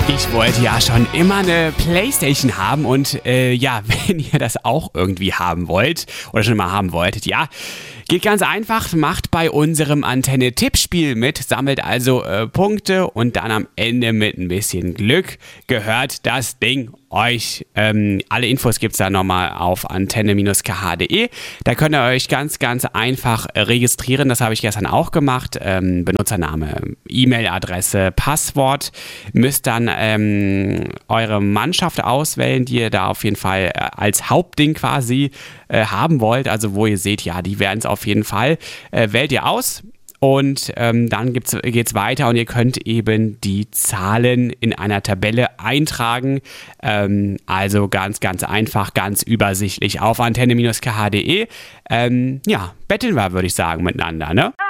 Ich wollte ja schon immer eine Playstation haben und wenn ihr das auch irgendwie haben wollt oder schon mal haben wolltet, ja, geht ganz einfach, macht bei unserem Antenne-Tippspiel mit, sammelt also Punkte und dann am Ende mit ein bisschen Glück gehört das Ding euch. Alle Infos gibt's da nochmal auf antenne-kh.de. Da könnt ihr euch ganz, ganz einfach registrieren. Das habe ich gestern auch gemacht. Benutzername, E-Mail-Adresse, Passwort. Müsst dann eure Mannschaft auswählen, die ihr da auf jeden Fall als Hauptding quasi haben wollt. Also wo ihr seht, ja, die werden es auf jeden Fall. Wählt ihr aus. Und dann geht's weiter und ihr könnt eben die Zahlen in einer Tabelle eintragen. Also ganz, ganz einfach, ganz übersichtlich auf antenne-kh.de. Betteln wir, würde ich sagen, miteinander, ne?